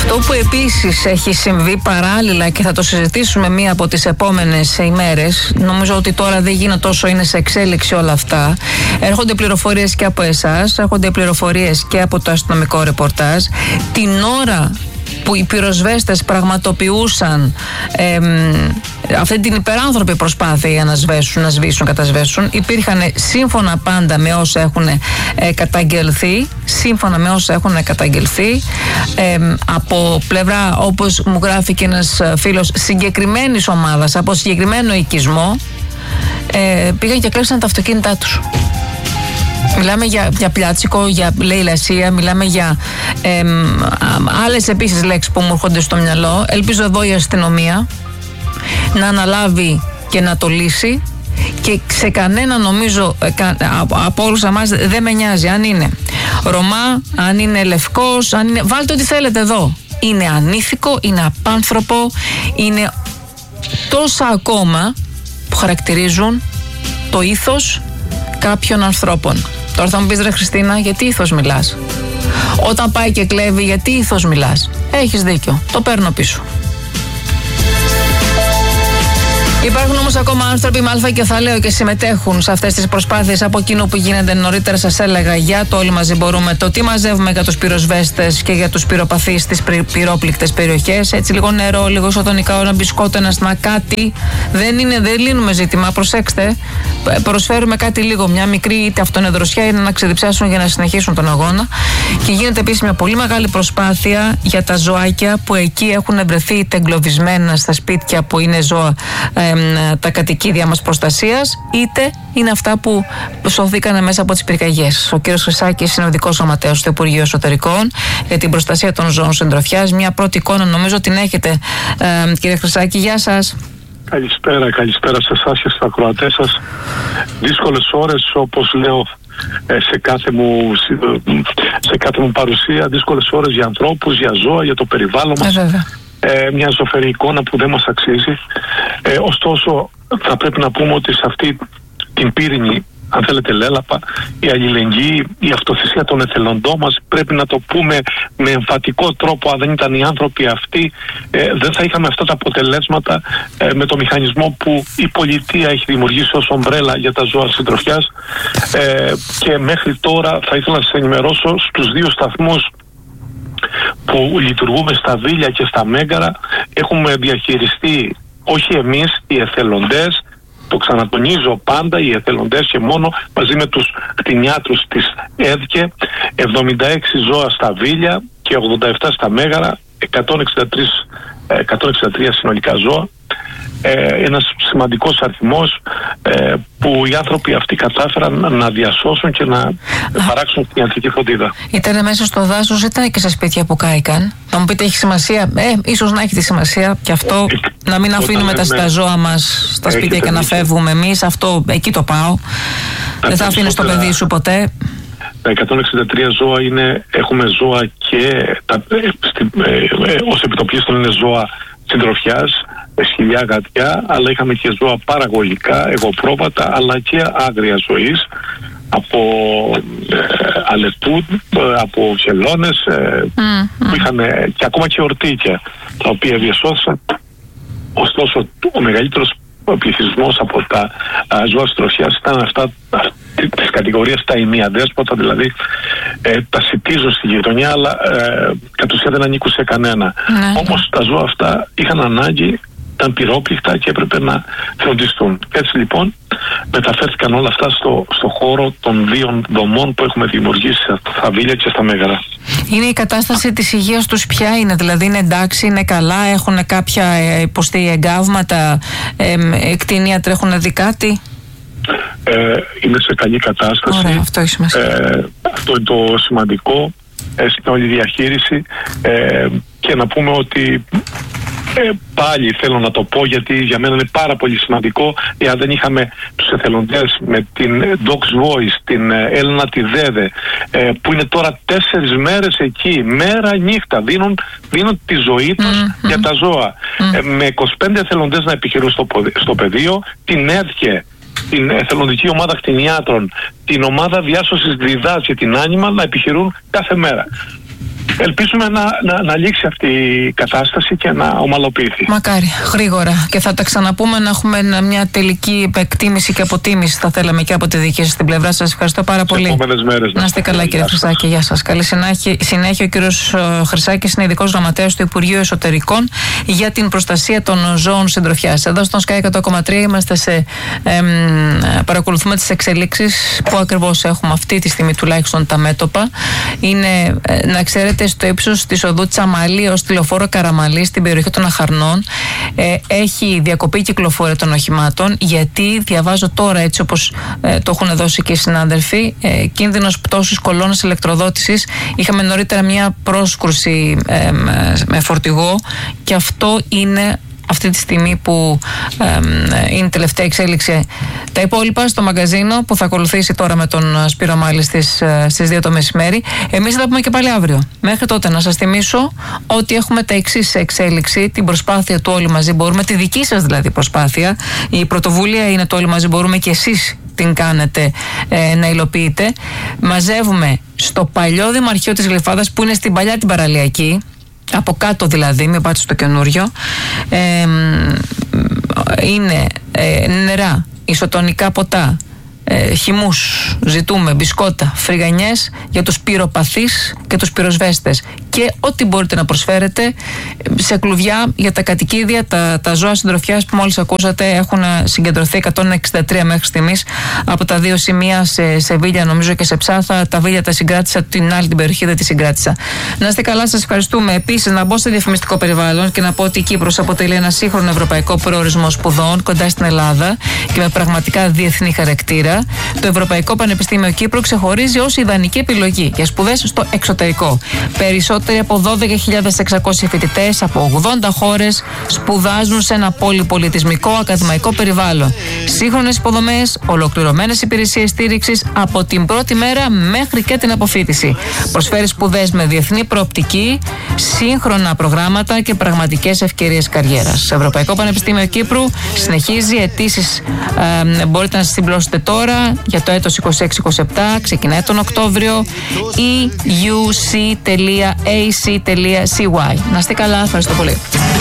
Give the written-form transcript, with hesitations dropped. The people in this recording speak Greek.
Αυτό που επίσης έχει συμβεί παράλληλα και θα το συζητήσουμε μία από τις επόμενες ημέρες, νομίζω ότι τώρα δεν γίνεται τόσο, είναι σε εξέλιξη όλα αυτά. Έρχονται πληροφορίες και από εσάς, έρχονται πληροφορίες και από το αστυνομικό ρεπορτάζ. Την ώρα που οι πυροσβέστες πραγματοποιούσαν αυτή την υπεράνθρωπη προσπάθεια για να κατασβέσουν, υπήρχαν σύμφωνα πάντα με όσα έχουν καταγγελθεί, από πλευρά, όπως μου γράφει και ένας φίλος, συγκεκριμένης ομάδας, από συγκεκριμένο οικισμό, πήγαν και κλέψαν τα αυτοκίνητά τους. Μιλάμε για πλάτσικο, για λαιλασία, μιλάμε για άλλες επίσης λέξεις που μου έρχονται στο μυαλό. Ελπίζω εδώ η αστυνομία να αναλάβει και να το λύσει, και σε κανένα, νομίζω, από όλους εμάς δεν με νοιάζει αν είναι Ρωμά, αν είναι λευκός, αν είναι... βάλτε ό,τι θέλετε εδώ. Είναι ανήθικο, είναι απάνθρωπο, είναι τόσα ακόμα που χαρακτηρίζουν το ήθος κάποιων ανθρώπων. Τώρα θα μου πεις, ρε Χριστίνα, γιατί ήθος μιλάς? Όταν πάει και κλέβει, γιατί ήθος μιλάς? Έχεις δίκιο, το παίρνω πίσω. Υπάρχουν όμως ακόμα άνθρωποι με αλφα κεφαλαίο και συμμετέχουν σε αυτές τις προσπάθειες από εκείνο που γίνεται. Νωρίτερα σας έλεγα για το Όλοι Μαζί Μπορούμε, το τι μαζεύουμε για τους πυροσβέστες και για τους πυροπαθείς στις πυρόπληκτες περιοχές. Έτσι, λίγο νερό, λίγο ισοτονικά, ένα μπισκότο, ένα σνακ, κάτι. Δεν λύνουμε ζήτημα, προσέξτε. Προσφέρουμε κάτι λίγο, μια μικρή είτε αυτονεδροσιά, είτε να ξεδιψάσουν για να συνεχίσουν τον αγώνα. Και γίνεται επίσης μια πολύ μεγάλη προσπάθεια για τα ζωάκια που εκεί έχουν βρεθεί είτε εγκλωβισμένα στα σπίτια που είναι ζώα, τα κατοικίδια μας προστασίας, είτε είναι αυτά που σωθήκαν μέσα από τις πυρκαγιές. Ο κύριος Χρυσάκης είναι ο ειδικός σωματέος του Υπουργείου Εσωτερικών για την προστασία των ζώων συντροφιάς. Μια πρώτη εικόνα νομίζω την έχετε, κύριε Χρυσάκη. Γεια σας. Καλησπέρα σε εσάς και στους ακροατές σας. Δύσκολες ώρες, όπως λέω σε κάθε μου παρουσία, δύσκολες ώρες για ανθρώπους, για ζώα, για το περιβάλλον μας. Μια ζωφερή εικόνα που δεν μας αξίζει. Ωστόσο, θα πρέπει να πούμε ότι σε αυτή την πύρινη, αν θέλετε, λέλαπα, η αλληλεγγύη, η αυτοθυσία των εθελοντών μας, πρέπει να το πούμε με εμφατικό τρόπο. Αν δεν ήταν οι άνθρωποι αυτοί, δεν θα είχαμε αυτά τα αποτελέσματα με το μηχανισμό που η πολιτεία έχει δημιουργήσει ως ομπρέλα για τα ζώα συντροφιάς. Και μέχρι τώρα θα ήθελα να σας ενημερώσω στους 2 σταθμούς που λειτουργούμε στα Βίλια και στα Μέγαρα. Έχουμε διαχειριστεί, όχι εμείς, οι εθελοντές, το ξανατονίζω πάντα, οι εθελοντές και μόνο, μαζί με τους κτηνιάτρους της ΕΔΚΕ, 76 ζώα στα Βίλια και 87 στα Μέγαρα, 163 συνολικά ζώα. Ένας σημαντικός αριθμός που οι άνθρωποι αυτοί κατάφεραν να διασώσουν και να παράξουν την ιατρική φροντίδα. Ήταν μέσα στο δάσος, ήταν και σε σπίτια που κάηκαν. Θα μου πείτε, έχει σημασία? Ίσως να έχει τη σημασία και αυτό, να μην αφήνουμε τα ζώα μας στα σπίτια και να φεύγουμε εμείς. Αυτό, εκεί το πάω. Δεν θα αφήνω στο παιδί σου ποτέ. Τα 163 ζώα έχουμε ζώα και ως επιτοπλίστων είναι ζώα συντροφιάς, σκυλιά, γατιά, αλλά είχαμε και ζώα παραγωγικά, εγωπρόβατα, αλλά και άγρια ζωής, από αλεπού, από χελώνες, που είχαν και ακόμα και ορτίκια, τα οποία διασώθησαν. Ωστόσο, ο μεγαλύτερος πληθυσμός από τα ζώα συντροφιάς ήταν αυτά της κατηγορίας τα ημιαδέσποτα, δηλαδή τα σιτίζουν στη γειτονιά, αλλά κατ' ουσία δεν ανήκουν σε κανένα. Όμως τα ζώα αυτά είχαν ανάγκη, ήταν πυρόπληκτα και έπρεπε να φροντιστούν. Έτσι λοιπόν μεταφέρθηκαν όλα αυτά στο χώρο των 2 δομών που έχουμε δημιουργήσει στα Βίλια και στα Μέγαρα. Είναι η κατάσταση της υγείας τους ποια είναι? Δηλαδή είναι εντάξει, είναι καλά, έχουν κάποια υποστεί εγκάβματα, κτηνία, τρέχουν δει κάτι? Είναι σε καλή κατάσταση. Ωραία, αυτό έχει σημασία. Αυτό είναι το σημαντικό στην όλη διαχείριση. Και να πούμε ότι πάλι θέλω να το πω, γιατί για μένα είναι πάρα πολύ σημαντικό. Εάν δεν είχαμε τους εθελοντές με την Dogs Voice, την Έλενα τη Δέδε, που είναι τώρα 4 μέρες εκεί, μέρα νύχτα, δίνουν τη ζωή τους για τα ζώα, με 25 εθελοντές να επιχειρούν στο πεδίο, την ΕΔΚΕ, την εθελοντική ομάδα κτηνιάτρων, την ομάδα διάσωσης Διδάς και την Άνιμα να επιχειρούν κάθε μέρα. ελπίζουμε να λήξει αυτή η κατάσταση και να ομαλοποιηθεί. Μακάρι, γρήγορα. Και θα τα ξαναπούμε, να έχουμε μια τελική εκτίμηση και αποτίμηση, θα θέλαμε, και από τη δική σας την πλευρά. Σας ευχαριστώ πάρα πολύ. Επόμενες μέρες. Να είστε καλά, κύριε Χρυσάκη. Γεια σας. Καλή συνέχεια. Ο κύριος Χρυσάκης είναι ειδικός γραμματέας του Υπουργείου Εσωτερικών για την προστασία των ζώων συντροφιάς. Εδώ στον Sky 100,3 είμαστε παρακολουθούμε τις εξελίξεις που ακριβώς έχουμε αυτή τη στιγμή, τουλάχιστον τα μέτωπα. Είναι, να ξέρετε, στο ύψος της οδού Τσαμαλή ως τη λεωφόρο Καραμαλή στην περιοχή των Αχαρνών έχει διακοπή κυκλοφορία των οχημάτων, γιατί διαβάζω τώρα, έτσι όπως το έχουν δώσει και οι συνάδελφοι, κίνδυνος πτώσης κολόνας ηλεκτροδότησης. Είχαμε νωρίτερα μια πρόσκρουση με φορτηγό και αυτό είναι αυτή τη στιγμή που είναι η τελευταία εξέλιξη. Τα υπόλοιπα στο μαγκαζίνο που θα ακολουθήσει τώρα με τον Σπύρο Μάλη στις 2 το μεσημέρι. Εμείς θα τα πούμε και πάλι αύριο. Μέχρι τότε να σας θυμίσω ότι έχουμε τα εξής εξέλιξη, την προσπάθεια του Όλοι Μαζί Μπορούμε, τη δική σας δηλαδή προσπάθεια. Η πρωτοβουλία είναι το Όλοι Μαζί Μπορούμε και εσείς την κάνετε να υλοποιείτε. Μαζεύουμε στο παλιό Δημαρχείο της Γλυφάδας, που είναι στην παλιά την παραλιακή, από κάτω δηλαδή, μην πάτε στο καινούριο. Είναι νερά, ισοτονικά ποτά, χυμούς, ζητούμε μπισκότα, φρυγανιές για τους πυροπαθείς και τους πυροσβέστες και ό,τι μπορείτε να προσφέρετε σε κλουβιά για τα κατοικίδια, τα ζώα συντροφιάς που μόλις ακούσατε. Έχουν συγκεντρωθεί 163 μέχρι στιγμής από τα 2 σημεία, σε Βίλια νομίζω και σε Ψάθα. Τα Βίλια τα συγκράτησα, την άλλη την περιοχή δεν τη συγκράτησα. Να είστε καλά, σας ευχαριστούμε. Επίσης, να μπω σε διαφημιστικό περιβάλλον και να πω ότι η Κύπρος αποτελεί ένα σύγχρονο ευρωπαϊκό προορισμό σπουδών κοντά στην Ελλάδα και με πραγματικά διεθνή χαρακτήρα. Το Ευρωπαϊκό Πανεπιστήμιο Κύπρου ξεχωρίζει ως ιδανική επιλογή για σπουδές στο εξωτερικό. Περισσότεροι από 12.600 φοιτητές από 80 χώρες σπουδάζουν σε ένα πολυπολιτισμικό ακαδημαϊκό περιβάλλον. Σύγχρονες υποδομές, ολοκληρωμένες υπηρεσίες στήριξης από την πρώτη μέρα μέχρι και την αποφοίτηση. Προσφέρει σπουδές με διεθνή προοπτική, σύγχρονα προγράμματα και πραγματικές ευκαιρίες καριέρας. Ευρωπαϊκό Πανεπιστήμιο Κύπρου συνεχίζει αιτήσεις. Μπορείτε να συμπληρώσετε τώρα για το έτος 26-27, ξεκινάει τον Οκτώβριο, euc.ac.cy. Να είστε καλά, ευχαριστώ πολύ.